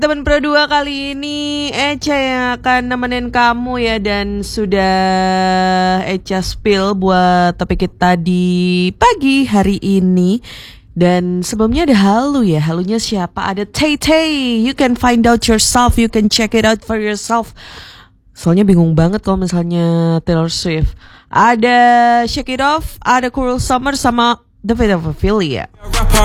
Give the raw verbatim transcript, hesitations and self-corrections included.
Teman Pro dua kali ini Echa yang akan nemenin kamu ya. Dan sudah Echa spill buat topik kita di pagi hari ini. Dan sebelumnya ada Halu ya. Halunya siapa? Ada Tay Tay. You can find out yourself. You can check it out for yourself. Soalnya bingung banget kalau misalnya Taylor Swift. Ada Shake It Off, ada Cruel Summer sama The Fate of Ophelia.